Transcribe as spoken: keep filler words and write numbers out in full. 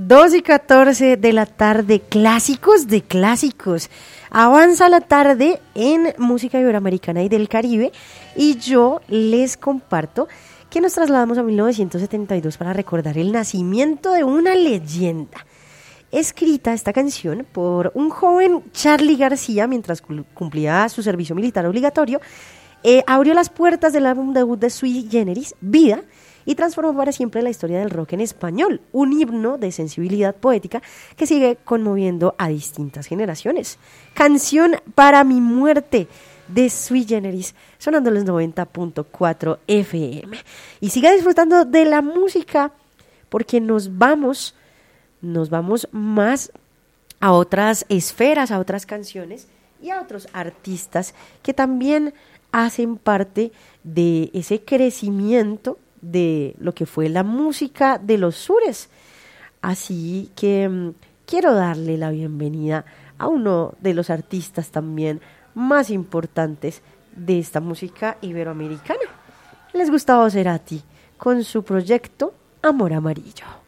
dos y catorce de la tarde, clásicos de clásicos. Avanza la tarde en música iberoamericana y del Caribe y yo les comparto que nos trasladamos a mil novecientos setenta y dos para recordar el nacimiento de una leyenda. Escrita esta canción por un joven Charly García mientras cumplía su servicio militar obligatorio, eh, abrió las puertas del álbum debut de Sui Generis, Vida, y transformó para siempre la historia del rock en español, un himno de sensibilidad poética que sigue conmoviendo a distintas generaciones. Canción para mi muerte de Sui Generis, sonando los noventa punto cuatro F M. Y siga disfrutando de la música porque nos vamos, nos vamos más a otras esferas, a otras canciones y a otros artistas que también hacen parte de ese crecimiento de lo que fue la música de los sures. Así que um, quiero darle la bienvenida a uno de los artistas también más importantes de esta música iberoamericana. Les Gustavo Cerati con su proyecto Amor Amarillo.